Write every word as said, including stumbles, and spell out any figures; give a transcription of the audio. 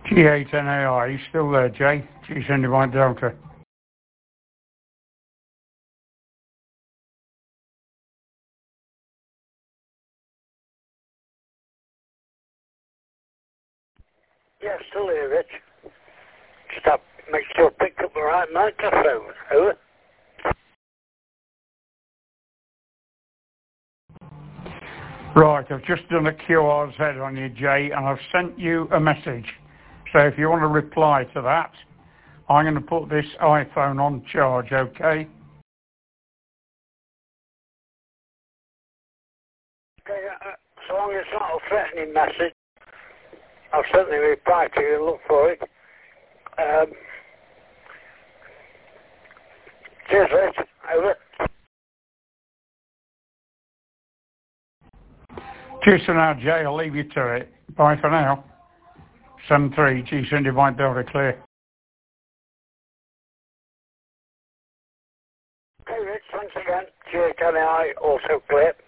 G eight N A I, you still there, Jay? G seven White Delta. Yeah, still here, Rich. Stop, make sure I pick up the right microphone. Over. Right, I've just done a Q R Z on you, Jay, and I've sent you a message. So if you want to reply to that, I'm going to put this iPhone on charge, okay? Okay, uh, so long as it's not a threatening message, I'll certainly reply to you and look for it. Um, cheers, Rich. Over. Cheers for now, Jay. I'll leave you to it. Bye for now. seven three, G seven White Delta clear. Okay, Rich, thanks again. G eight N A I, also clear.